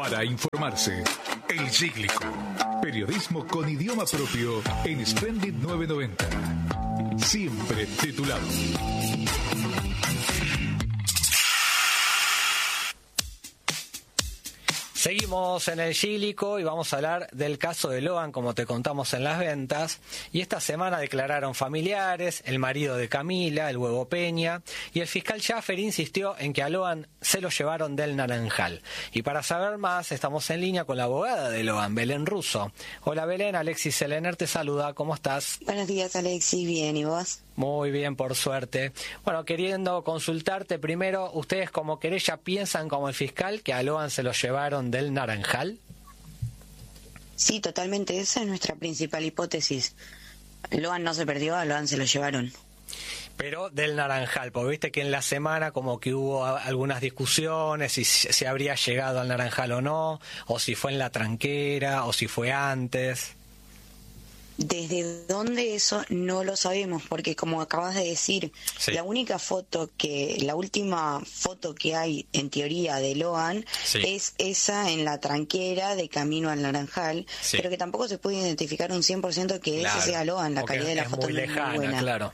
para informarse. El Cíclico. Periodismo con idioma propio en Splendid 990. Siempre titulado. Seguimos en el Cíclico y vamos a hablar del caso de Loan, como te contamos en las ventas. Y esta semana declararon familiares, el marido de Camila, el Huevo Peña, y el fiscal Schaffer insistió en que a Loan se lo llevaron del Naranjal. Y para saber más, estamos en línea con la abogada de Loan, Belén Russo. Hola Belén, Alexis Selener te saluda, ¿cómo estás? Buenos días Alexis, bien, ¿y vos? Muy bien, por suerte. Bueno, queriendo consultarte primero, ¿ustedes como querella piensan como el fiscal que a Loan se lo llevaron del Naranjal? Sí, totalmente, esa es nuestra principal hipótesis. Loan no se perdió, a Loan se lo llevaron. Pero del Naranjal, porque viste que en la semana como que hubo algunas discusiones si se habría llegado al Naranjal o no, o si fue en la tranquera, o si fue antes. ¿Desde dónde? Eso no lo sabemos, porque como acabas de decir, sí. la última la última foto que hay en teoría de Loan sí. es esa en la tranquera de camino al Naranjal, sí. pero que tampoco se puede identificar un 100% que claro, ese sea Loan, la calidad de la foto muy lejana, es muy buena. Claro.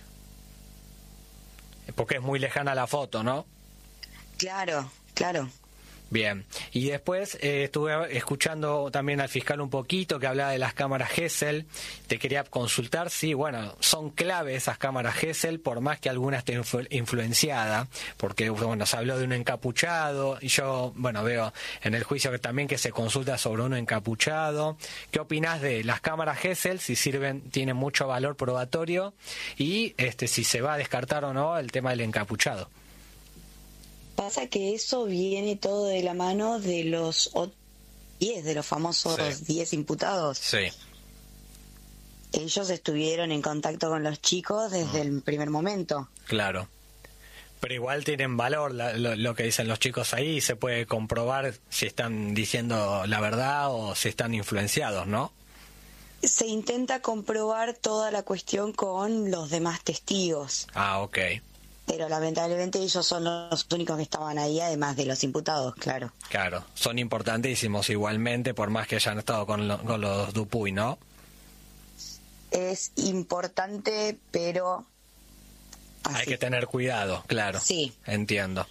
Porque es muy lejana la foto, ¿no? Claro, claro. Bien, y después estuve escuchando también al fiscal un poquito que hablaba de las cámaras Gesell. Te quería consultar, sí, bueno, son clave esas cámaras Gesell, por más que alguna esté influenciada, porque bueno, se habló de un encapuchado, y yo, bueno, veo en el juicio que también que se consulta sobre uno encapuchado. ¿Qué opinás de las cámaras Gesell, si tienen mucho valor probatorio, y si se va a descartar o no el tema del encapuchado? Pasa que eso viene todo de la mano de los 10, de los famosos 10 imputados. Sí. Ellos estuvieron en contacto con los chicos desde el primer momento. Claro. Pero igual tienen valor lo que dicen los chicos ahí, se puede comprobar si están diciendo la verdad o si están influenciados, ¿no? Se intenta comprobar toda la cuestión con los demás testigos. Ah, ok. Pero lamentablemente ellos son los únicos que estaban ahí, además de los imputados, claro. Claro, son importantísimos igualmente, por más que hayan estado con los Dupuy, ¿no? Es importante, pero... Hay que tener cuidado, claro. Sí. Entiendo.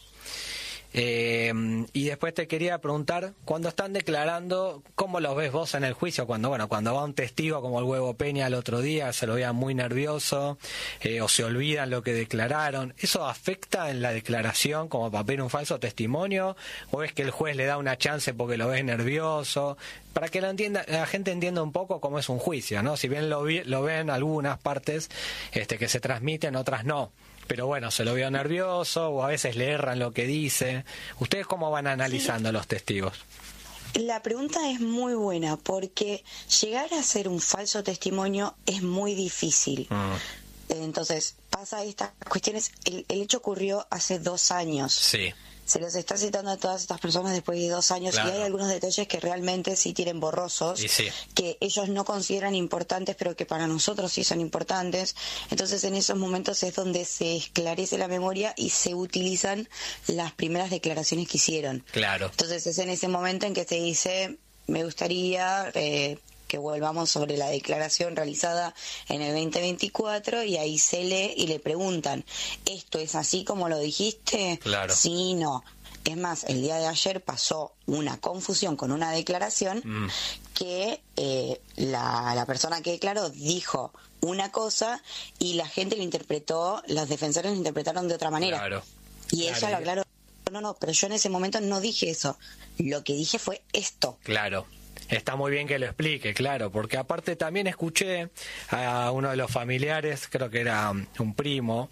Y después te quería preguntar, cuando están declarando, ¿cómo los ves vos en el juicio? Cuando va un testigo como el Huevo Peña el otro día, se lo veía muy nervioso, o se olvidan lo que declararon. ¿Eso afecta en la declaración como papel un falso testimonio? ¿O es que el juez le da una chance porque lo ves nervioso? Para que la gente entienda un poco cómo es un juicio, ¿no? Si bien lo ven algunas partes que se transmiten, otras no. Pero bueno, se lo vio nervioso o a veces le erran lo que dice. ¿Ustedes cómo van analizando los testigos? La pregunta es muy buena porque llegar a ser un falso testimonio es muy difícil. Entonces, pasa estas cuestiones. El hecho ocurrió hace 2 años. Sí. Se los está citando a todas estas personas después de 2 años, claro. Y hay algunos detalles que realmente sí tienen borrosos, sí. Que ellos no consideran importantes, pero que para nosotros sí son importantes. Entonces en esos momentos es donde se esclarece la memoria y se utilizan las primeras declaraciones que hicieron. Claro. Entonces es en ese momento en que se dice, me gustaría... que volvamos sobre la declaración realizada en el 2024 y ahí se lee y le preguntan, ¿esto es así como lo dijiste? Claro. Sí, no. Es más, el día de ayer pasó una confusión con una declaración que la persona que declaró dijo una cosa y la gente lo interpretó, los defensores lo interpretaron de otra manera. Claro. Y ella lo aclaró, no, pero yo en ese momento no dije eso. Lo que dije fue esto. Claro. Está muy bien que lo explique, claro, porque aparte también escuché a uno de los familiares, creo que era un primo,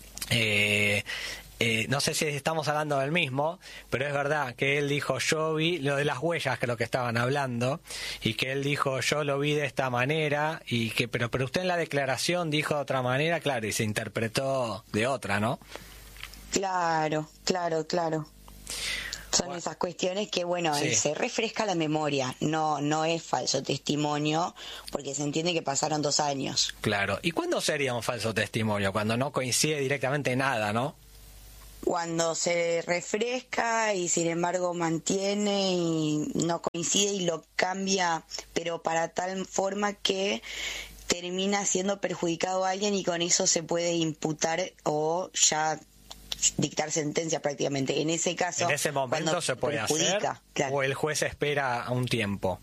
no sé si estamos hablando del mismo, pero es verdad que él dijo, yo vi, lo de las huellas creo que estaban hablando, y que él dijo, yo lo vi de esta manera, y que pero usted en la declaración dijo de otra manera, claro, y se interpretó de otra, ¿no? Claro. Son esas cuestiones que, bueno, sí. Se refresca la memoria, no es falso testimonio, porque se entiende que pasaron 2 años. Claro, ¿y cuándo sería un falso testimonio? Cuando no coincide directamente nada, ¿no? cuando se refresca y sin embargo mantiene y no coincide y lo cambia, pero para tal forma que termina siendo perjudicado a alguien y con eso se puede imputar o dictar sentencia prácticamente. En ese caso, en ese momento se puede hacer, claro. O el juez espera a un tiempo.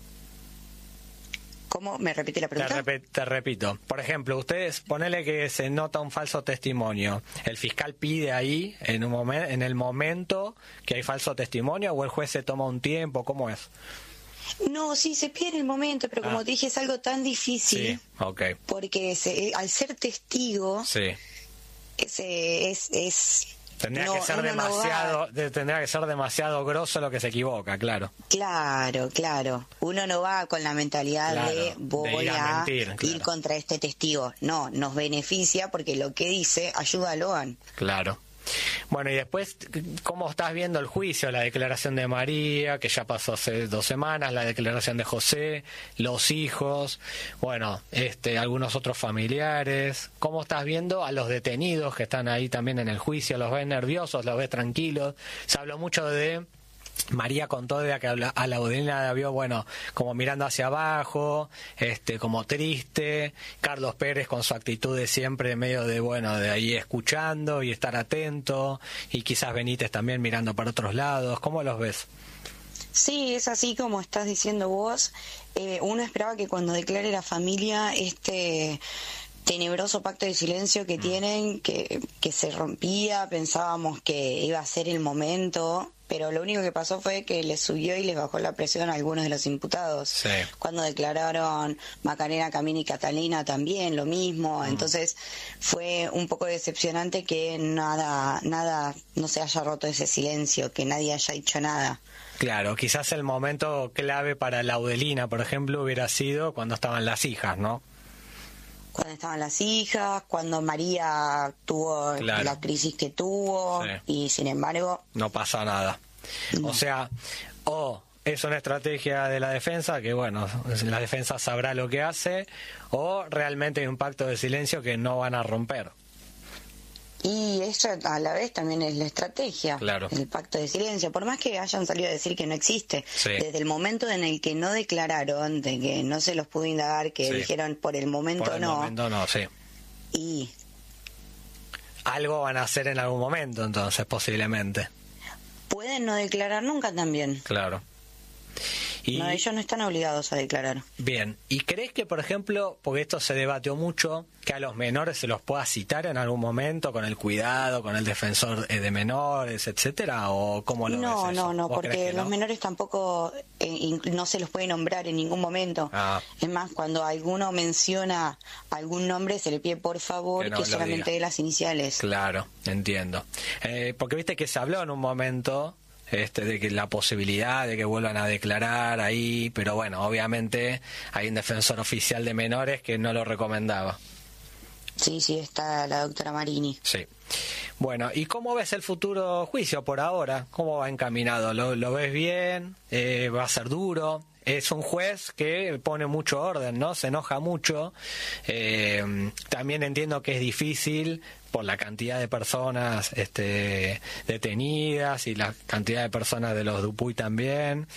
¿Cómo? ¿Me repite la pregunta? Te repito. Por ejemplo, ustedes, ponele que se nota un falso testimonio. ¿El fiscal pide ahí, en el momento que hay falso testimonio, o el juez se toma un tiempo? ¿Cómo es? No, sí, se pide en el momento, pero como te dije, es algo tan difícil. Sí, okay. Porque al ser testigo, sí. Tendría que ser demasiado grosso lo que se equivoca, claro. Claro. Uno no va con la mentalidad de voy a ir contra este testigo. No, nos beneficia porque lo que dice ayuda a Logan. Claro. Bueno, y después, ¿cómo estás viendo el juicio? La declaración de María, que ya pasó hace 2 semanas, la declaración de José, los hijos, bueno, algunos otros familiares. ¿Cómo estás viendo a los detenidos que están ahí también en el juicio? ¿Los ves nerviosos? ¿Los ves tranquilos? Se habló mucho de María contó de que a la audiencia la vio, bueno, como mirando hacia abajo, como triste. Carlos Pérez con su actitud de siempre medio de, bueno, de ahí escuchando y estar atento. Y quizás Benítez también mirando para otros lados. ¿Cómo los ves? Sí, es así como estás diciendo vos. Uno esperaba que cuando declare la familia tenebroso pacto de silencio que tienen, que se rompía, pensábamos que iba a ser el momento, pero lo único que pasó fue que les subió y les bajó la presión a algunos de los imputados. Sí. Cuando declararon Macarena, Camina y Catalina también lo mismo, entonces fue un poco decepcionante que nada no se haya roto ese silencio, que nadie haya dicho nada. Claro, quizás el momento clave para Laudelina, por ejemplo, hubiera sido cuando estaban las hijas, ¿no? Cuando estaban las hijas, cuando María tuvo la crisis que tuvo, y sin embargo... No pasa nada. No. O sea, es una estrategia de la defensa, que bueno, la defensa sabrá lo que hace, o realmente hay un pacto de silencio que no van a romper. Y eso a la vez también es la estrategia, claro. El pacto de silencio. Por más que hayan salido a decir que no existe, desde el momento en el que no declararon, de que no se los pudo indagar, que dijeron por el momento por el momento no, sí. Y algo van a hacer en algún momento, entonces, posiblemente. Pueden no declarar nunca también. Claro. Y... No, ellos no están obligados a declarar. Bien, ¿y crees que, por ejemplo, porque esto se debatió mucho, que a los menores se los pueda citar en algún momento con el cuidado, con el defensor de menores, etcétera? ¿O cómo lo ves eso? No, porque los menores tampoco no se los puede nombrar en ningún momento. Es más, cuando alguno menciona algún nombre se le pide por favor que solamente dé las iniciales. Claro, entiendo. Porque viste que se habló en un momento... de que la posibilidad de que vuelvan a declarar ahí, pero bueno, obviamente hay un defensor oficial de menores que no lo recomendaba. Sí, está la doctora Marini. Sí. Bueno, ¿y cómo ves el futuro juicio por ahora? ¿Cómo va encaminado? ¿Lo ves bien? ¿Va a ser duro? Es un juez que pone mucho orden, ¿no? Se enoja mucho. También entiendo que es difícil por la cantidad de personas detenidas y la cantidad de personas de los Dupuy también,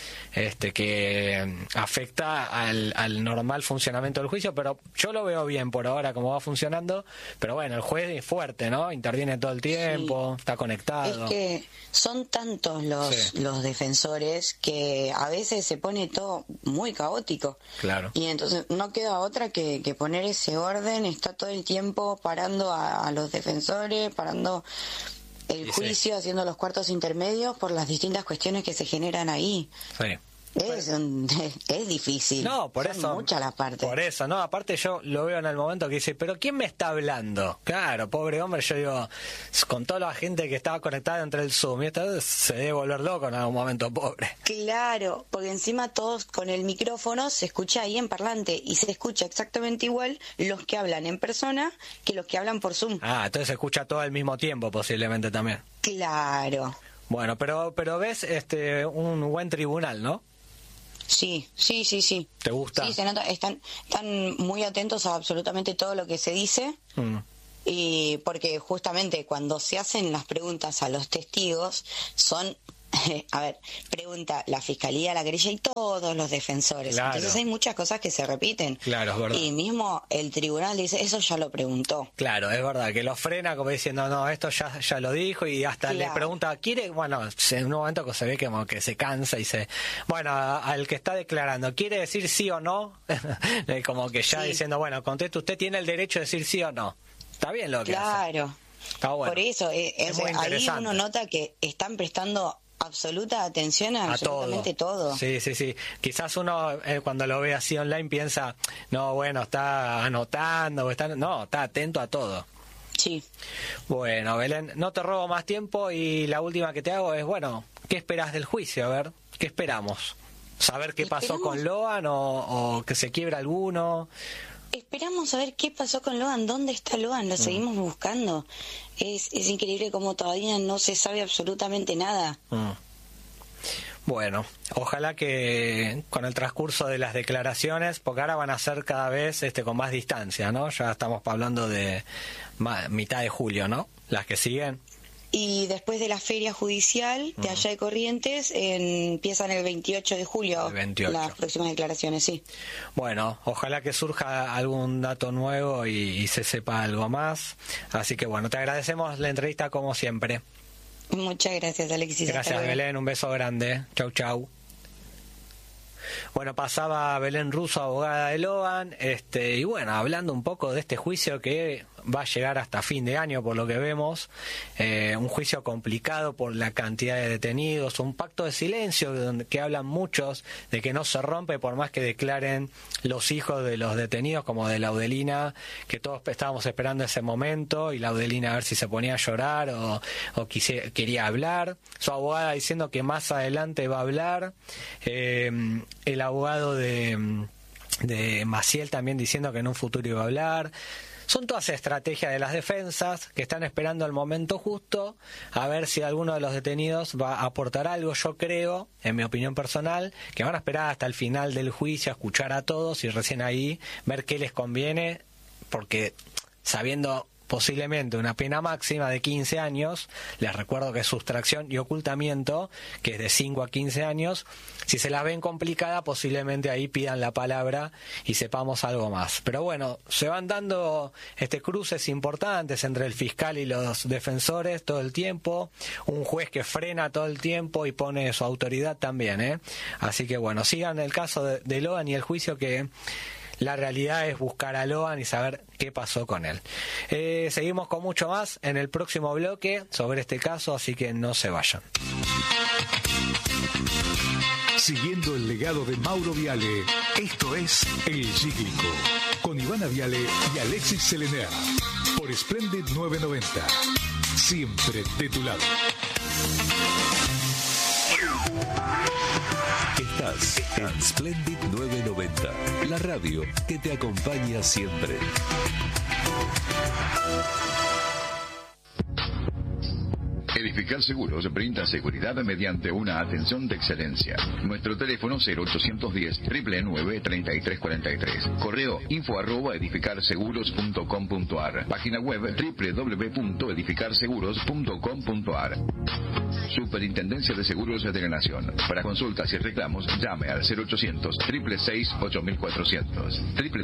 que afecta al normal funcionamiento del juicio, pero yo lo veo bien por ahora como va funcionando, pero bueno, el juez es fuerte, ¿no? Interviene todo el tiempo, está conectado. Es que son tantos los defensores que a veces se pone todo muy caótico. Claro. Y entonces no queda otra que poner ese orden, está todo el tiempo parando a los defensores, parando el juicio, haciendo los cuartos intermedios por las distintas cuestiones que se generan ahí. Sí. Es difícil. No, por eso. Muchas las partes. Por eso, no, aparte yo lo veo en el momento que dice, pero ¿quién me está hablando? Claro, pobre hombre, yo digo, con toda la gente que estaba conectada entre el Zoom, y esta se debe volver loco en algún momento, pobre. Claro, porque encima todos con el micrófono se escucha ahí en parlante y se escucha exactamente igual los que hablan en persona que los que hablan por Zoom. Entonces se escucha todo al mismo tiempo posiblemente también. Claro. Bueno, pero ves un buen tribunal, ¿no? Sí. ¿Te gusta? Sí, se nota, están muy atentos a absolutamente todo lo que se dice. Y porque justamente cuando se hacen las preguntas a los testigos son, a ver, pregunta la fiscalía, la querella y todos los defensores. Claro. Entonces hay muchas cosas que se repiten. Claro, es verdad. Y mismo el tribunal dice, eso ya lo preguntó. Claro, es verdad, que lo frena como diciendo, no, esto ya lo dijo, y hasta Claro. le pregunta, ¿quiere? Bueno, en un momento que se ve como que se cansa y se... Bueno, al que está declarando, ¿quiere decir sí o no? Como que ya Sí. diciendo, bueno, conteste, usted tiene el derecho de decir sí o no. Está bien lo que hace. Claro. Está bueno. Por eso, Es muy ahí interesante. uno nota que están prestando absoluta atención a absolutamente todo. Sí. Quizás uno cuando lo ve así online piensa, no, bueno, está anotando, no, está atento a todo. Sí. Bueno, Belén, no te robo más tiempo y la última que te hago es, bueno, ¿qué esperas del juicio? A ver, ¿qué esperamos? ¿Saber qué pasó con Loan o que se quiebra alguno? Esperamos a ver qué pasó con Loan, dónde está Loan, lo seguimos buscando. Es increíble como todavía no se sabe absolutamente nada. Bueno, ojalá que con el transcurso de las declaraciones, porque ahora van a ser cada vez con más distancia, ¿no? Ya estamos hablando de mitad de julio, ¿no? Las que siguen. Y después de la feria judicial de allá de Corrientes, empiezan el 28 de julio El 28. las próximas declaraciones, sí. Bueno, ojalá que surja algún dato nuevo y se sepa algo más. Así que bueno, te agradecemos la entrevista como siempre. Muchas gracias, Alexis. Hasta Gracias, luego. Belén, un beso grande. Chau, chau. Bueno, pasaba Belén Russo, abogada de Loan, y bueno, hablando un poco de este juicio que va a llegar hasta fin de año, por lo que vemos, un juicio complicado por la cantidad de detenidos, un pacto de silencio donde que hablan muchos de que no se rompe por más que declaren los hijos de los detenidos, como de Laudelina, que todos estábamos esperando ese momento, y Laudelina a ver si se ponía a llorar o quería hablar, su abogada diciendo que más adelante va a hablar, el abogado de Maciel también diciendo que en un futuro iba a hablar. Son todas estrategias de las defensas que están esperando el momento justo a ver si alguno de los detenidos va a aportar algo. Yo creo, en mi opinión personal, que van a esperar hasta el final del juicio a escuchar a todos y recién ahí ver qué les conviene, porque sabiendo posiblemente una pena máxima de 15 años, les recuerdo que es sustracción y ocultamiento, que es de 5 a 15 años, si se la ven complicada, posiblemente ahí pidan la palabra y sepamos algo más. Pero bueno, se van dando cruces importantes entre el fiscal y los defensores todo el tiempo, un juez que frena todo el tiempo y pone su autoridad también, Así que bueno, sigan el caso de Loan y el juicio, que la realidad es buscar a Loan y saber qué pasó con él. Seguimos con mucho más en el próximo bloque sobre este caso, así que no se vayan. Siguiendo el legado de Mauro Viale, esto es El Cíclico, con Ivana Viale y Alexis Selener, por Splendid 990. Siempre de tu lado. Estás en Splendid 990, la radio que te acompaña siempre. Edificar Seguros brinda seguridad mediante una atención de excelencia. Nuestro teléfono 0810-999-3343. Correo info@edificarseguros.com.ar. Página web www.edificarseguros.com.ar. Superintendencia de Seguros de la Nación. Para consultas y reclamos, llame al 0800-666-8400.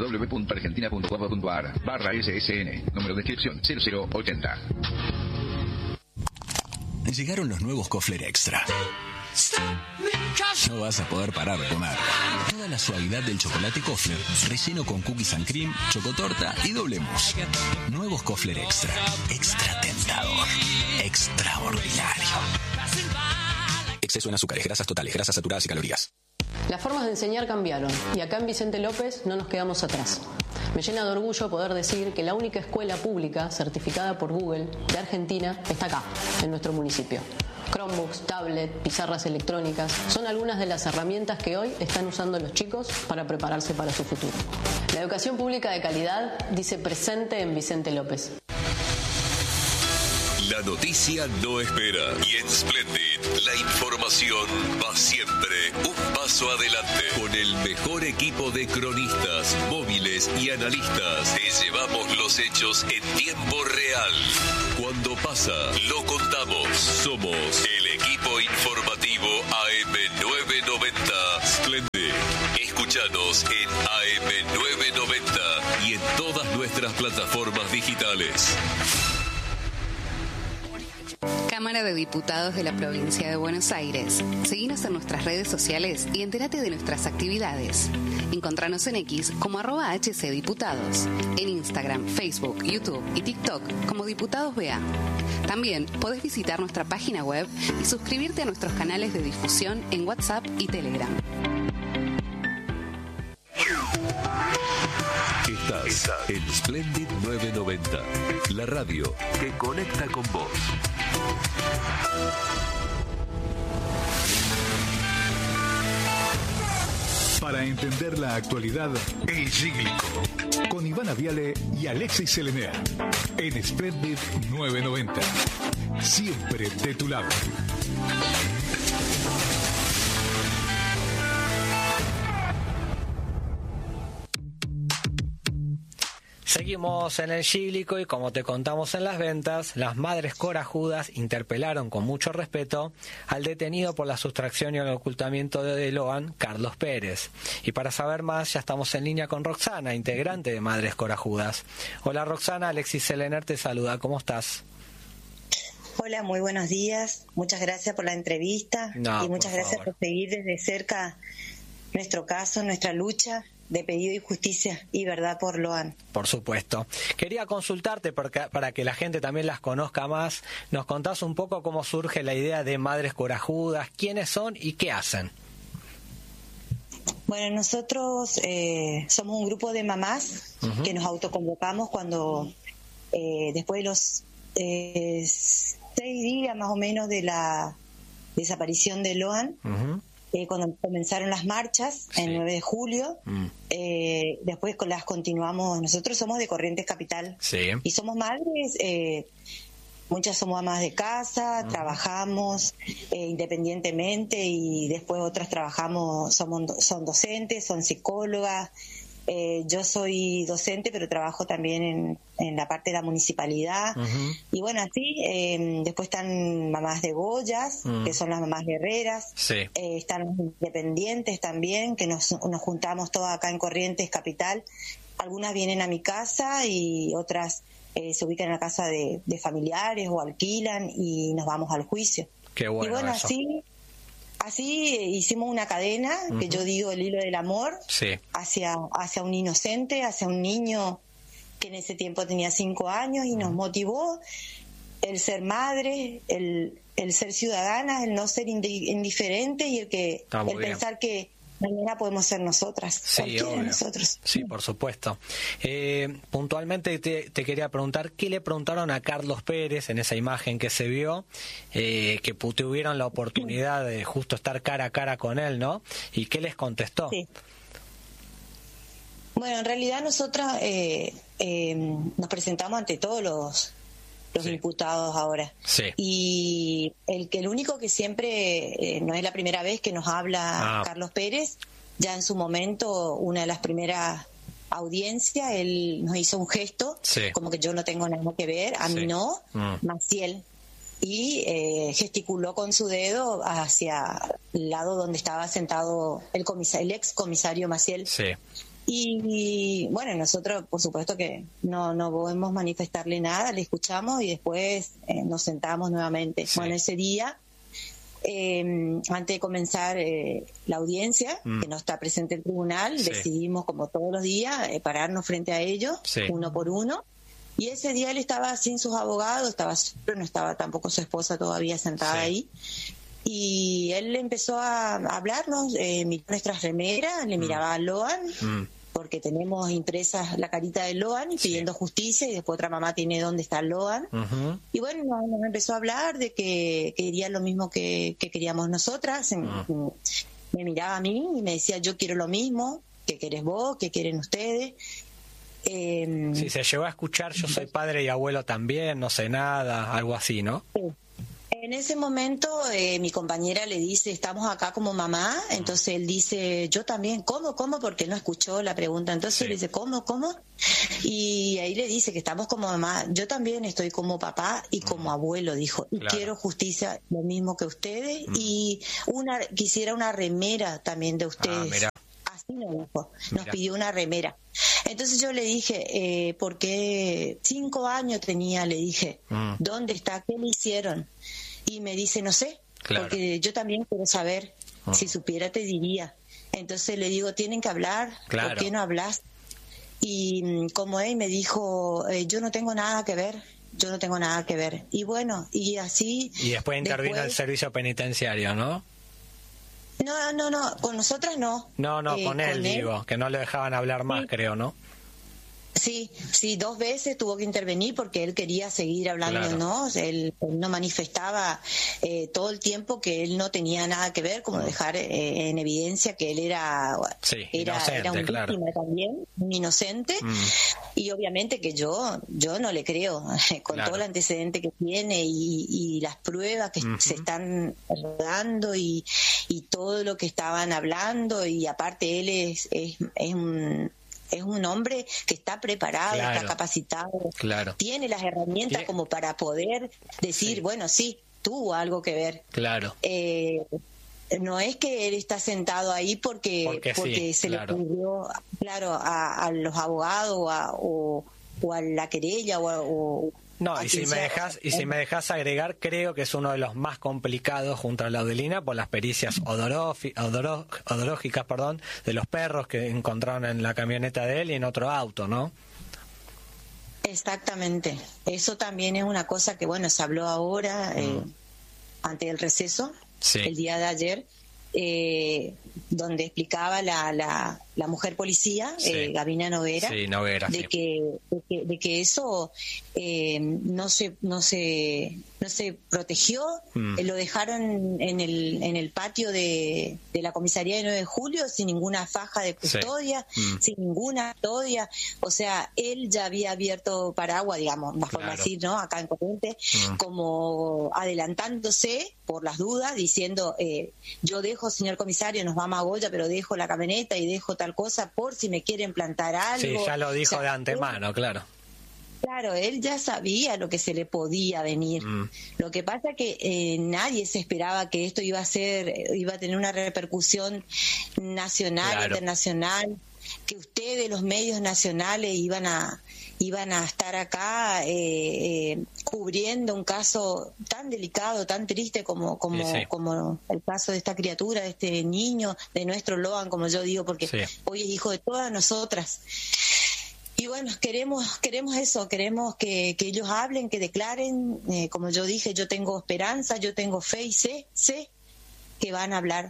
www.argentina.gov.ar/SSN. Número de inscripción 0080. Llegaron los nuevos Kofler Extra. No vas a poder parar de comer. Toda la suavidad del chocolate Kofler, relleno con cookies and cream, chocotorta y doble mousse. Nuevos Kofler Extra. Extra tentador. Extraordinario. Exceso en azúcares, grasas totales, grasas saturadas y calorías. Las formas de enseñar cambiaron y acá en Vicente López no nos quedamos atrás. Me llena de orgullo poder decir que la única escuela pública certificada por Google de Argentina está acá, en nuestro municipio. Chromebooks, tablet, pizarras electrónicas son algunas de las herramientas que hoy están usando los chicos para prepararse para su futuro. La educación pública de calidad dice presente en Vicente López. La noticia no espera y en Splendid la información va siempre un paso adelante con el mejor equipo equipo de cronistas, móviles y analistas. Te llevamos los hechos en tiempo real. Cuando pasa, lo contamos. Somos el equipo informativo AM990 Splendid. Escúchanos en AM990 y en todas nuestras plataformas digitales. Cámara de Diputados de la Provincia de Buenos Aires. Seguinos en nuestras redes sociales y entérate de nuestras actividades. Encontranos en X como @HCDiputados, en Instagram, Facebook, YouTube y TikTok como Diputados BA. También podés visitar nuestra página web y suscribirte a nuestros canales de difusión en WhatsApp y Telegram. Estás en Splendid 990, la radio que conecta con vos. Para entender la actualidad, El Cíclico, con Ivana Viale y Alexis Selener, en Splendid 990. Siempre de tu lado. Seguimos en el Cíclico y como te contamos en las ventas, las madres corajudas interpelaron con mucho respeto al detenido por la sustracción y el ocultamiento de Loan, Carlos Pérez. Y para saber más ya estamos en línea con Roxana, integrante de Madres Corajudas. Hola Roxana, Alexis Selener te saluda, ¿cómo estás? Hola, muy buenos días, muchas gracias por la entrevista y muchas gracias por seguir desde cerca nuestro caso, nuestra lucha de pedido de justicia y verdad por Loan. Por supuesto. Quería consultarte para que la gente también las conozca más. ¿Nos contás un poco cómo surge la idea de Madres Corajudas? ¿Quiénes son y qué hacen? Bueno, nosotros somos un grupo de mamás que nos autoconvocamos cuando después de los 6 días más o menos de la desaparición de Loan, cuando comenzaron las marchas, el 9 de julio, después las continuamos. Nosotros somos de Corrientes Capital y somos madres, muchas somos amas de casa, trabajamos independientemente y después otras trabajamos, son docentes, son psicólogas. Yo soy docente, pero trabajo también en la parte de la municipalidad. Y bueno, así, después están mamás de Goyas, que son las mamás guerreras. Están los independientes también, que nos juntamos todas acá en Corrientes Capital. Algunas vienen a mi casa y otras se ubican en la casa de familiares o alquilan y nos vamos al juicio. Qué bueno, y bueno, eso. Así hicimos una cadena, que yo digo el hilo del amor, hacia un inocente, hacia un niño que en ese tiempo tenía 5 años y nos motivó el ser madre, el ser ciudadana, el no ser indiferente y el pensar que mañana podemos ser nosotras, cualquiera de nosotros. Sí, por supuesto. Puntualmente te quería preguntar, ¿qué le preguntaron a Carlos Pérez en esa imagen que se vio, que tuvieron la oportunidad de justo estar cara a cara con él, ¿no? ¿Y qué les contestó? Bueno, en realidad nosotras nos presentamos ante todos los imputados ahora. Y el único que siempre, no es la primera vez que nos habla Carlos Pérez, ya en su momento, una de las primeras audiencias, él nos hizo un gesto, como que yo no tengo nada que ver, a mí no, Maciel, y gesticuló con su dedo hacia el lado donde estaba sentado el ex comisario Maciel. Y bueno, nosotros por supuesto que no podemos manifestarle nada, le escuchamos y después nos sentamos nuevamente. Bueno, ese día, antes de comenzar la audiencia, que no está presente el tribunal, decidimos como todos los días pararnos frente a ellos, uno por uno. Y ese día él estaba sin sus abogados, estaba solo, no estaba tampoco su esposa todavía sentada ahí. Y él empezó a hablarnos, miró nuestras remeras, le miraba a Loan, porque tenemos impresas la carita de Loan y pidiendo justicia, y después otra mamá tiene dónde está Loan. Y bueno, nos empezó a hablar de que quería lo mismo que queríamos nosotras. Me miraba a mí y me decía, yo quiero lo mismo, ¿qué querés vos? ¿Qué quieren ustedes? Se llegó a escuchar, yo soy padre y abuelo también, no sé nada, algo así, ¿no? En ese momento mi compañera le dice, estamos acá como mamá, entonces él dice, yo también, ¿cómo? Porque él no escuchó la pregunta, entonces le dice, ¿cómo? Y ahí le dice que estamos como mamá, yo también estoy como papá y como abuelo, dijo, y quiero justicia lo mismo que ustedes, y quisiera una remera también de ustedes. Así nos dijo, nos pidió una remera. Entonces yo le dije, ¿por qué 5 años tenía? Le dije, ¿dónde está? ¿Qué le hicieron? Y me dice, no sé, porque yo también quiero saber. Si supiera te diría. Entonces le digo, tienen que hablar, ¿por qué no hablas? Y como él me dijo, yo no tengo nada que ver. Y bueno, y así... Y después intervino el servicio penitenciario, ¿no? No, con nosotras no. No, con él digo, que no le dejaban hablar más, creo, ¿no? Sí, 2 veces tuvo que intervenir porque él quería seguir hablando, ¿no? Él no manifestaba todo el tiempo que él no tenía nada que ver, como dejar en evidencia que él era un víctima también, un inocente, y obviamente que yo no le creo, con todo el antecedente que tiene y las pruebas que se están dando y todo lo que estaban hablando, y aparte él es un hombre que está preparado, está capacitado, tiene las herramientas como para poder decir, bueno, sí, tuvo algo que ver. No es que él está sentado ahí porque se le ocurrió, a los abogados o a la querella No, y si me dejas agregar, creo que es uno de los más complicados junto a la Laudelina por las pericias odológicas, de los perros que encontraron en la camioneta de él y en otro auto, ¿no? Exactamente. Eso también es una cosa que, se habló ahora, antes del receso, el día de ayer, donde explicaba la mujer policía, Gabina Noguera, de que eso no se protegió, lo dejaron en el patio de la comisaría de 9 de julio sin ninguna faja de custodia, sin ninguna custodia, o sea, él ya había abierto paraguas, digamos, más forma de decir, ¿no? Acá en Corrientes, como adelantándose por las dudas, diciendo, yo dejo, señor comisario, nos vamos a Goya, pero dejo la camioneta y dejo tal cosa por si me quieren plantar algo. Sí, ya lo dijo de antemano, claro. Claro, él ya sabía lo que se le podía venir. Lo que pasa que nadie se esperaba que esto iba a tener una repercusión nacional, internacional, que ustedes, los medios nacionales, iban a estar acá cubriendo un caso tan delicado, tan triste como el caso de esta criatura, de este niño, de nuestro Loan, como yo digo, porque hoy es hijo de todas nosotras. Y bueno, queremos eso, queremos que ellos hablen, que declaren, como yo dije, yo tengo esperanza, yo tengo fe y sé que van a hablar.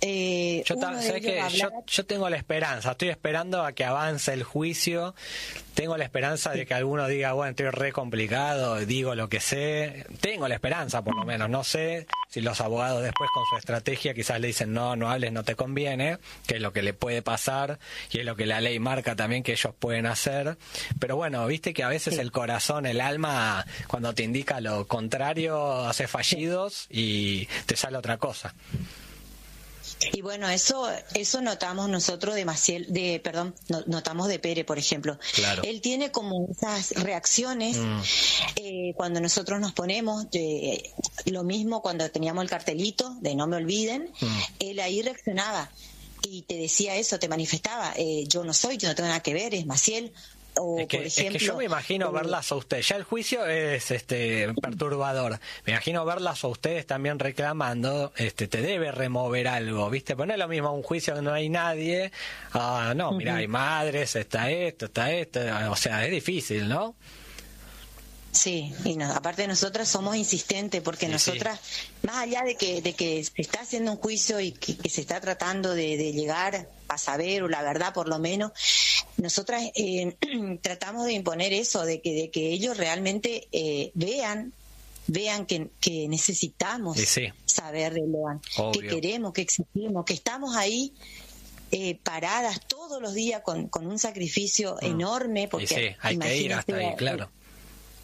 Yo tengo la esperanza, estoy esperando a que avance el juicio, tengo la esperanza de que alguno diga, bueno, estoy re complicado, digo lo que sé, tengo la esperanza por lo menos, no sé si los abogados después con su estrategia quizás le dicen no hables, no te conviene, que es lo que le puede pasar y es lo que la ley marca también que ellos pueden hacer, pero bueno, viste que a veces el corazón, el alma, cuando te indica lo contrario, hace fallidos y te sale otra cosa. Y bueno, eso notamos nosotros notamos de Pere, por ejemplo. Él tiene como esas reacciones cuando nosotros nos ponemos, lo mismo cuando teníamos el cartelito de no me olviden, él ahí reaccionaba y te decía eso, te manifestaba, yo no tengo nada que ver, es Maciel. Es que yo me imagino verlas a ustedes, ya el juicio es perturbador, me imagino verlas a ustedes también reclamando, te debe remover algo, ¿viste? Pues no es lo mismo un juicio que no hay nadie, mira, hay madres, está esto, o sea, es difícil, ¿no? Sí, y aparte nosotras somos insistentes porque nosotras, más allá de que se está haciendo un juicio y que se está tratando de llegar a saber, o la verdad por lo menos, nosotras tratamos de imponer eso, de que ellos realmente vean que necesitamos saber de Loan, que queremos, que exigimos, que estamos ahí paradas todos los días con un sacrificio enorme, porque hay que ir hasta ahí, claro.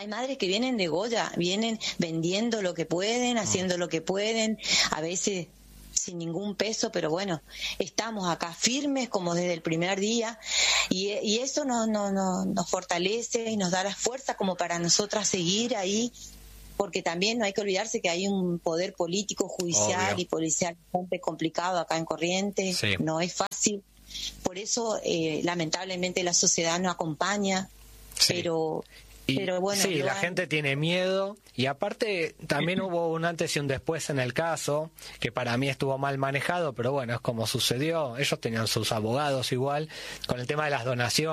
Hay madres que vienen de Goya, vienen vendiendo lo que pueden, haciendo lo que pueden, a veces sin ningún peso, pero bueno, estamos acá firmes como desde el primer día y eso nos fortalece y nos da la fuerza como para nosotras seguir ahí, porque también no hay que olvidarse que hay un poder político, judicial y policial bastante complicado acá en Corrientes, no es fácil, por eso lamentablemente la sociedad no acompaña, pero bueno, sí, la gente tiene miedo y aparte también hubo un antes y un después en el caso que para mí estuvo mal manejado, pero bueno, es como sucedió. Ellos tenían sus abogados igual con el tema de las donaciones.